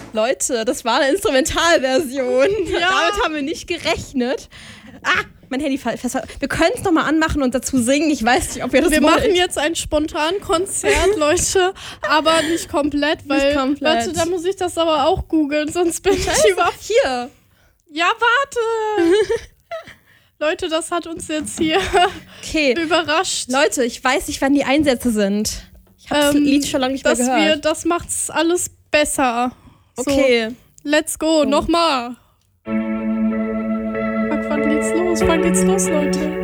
Leute, das war eine Instrumentalversion. Ja. Damit haben wir nicht gerechnet. Mein Handy wir können es nochmal anmachen und dazu singen. Ich weiß nicht, ob ihr das Wir wollt. machen jetzt ein Spontankonzert, Leute, aber nicht komplett, weil, Nicht komplett. Leute, da muss ich das aber auch googeln, sonst bin ich überhaupt... Hier. Ja, warte! Leute, das hat uns jetzt hier überrascht. Leute, ich weiß nicht, wann die Einsätze sind. Ich habe das Lied schon lange nicht mehr gehört. Das macht's alles besser. Okay. So, let's go, nochmal. Wann geht's los, Leute?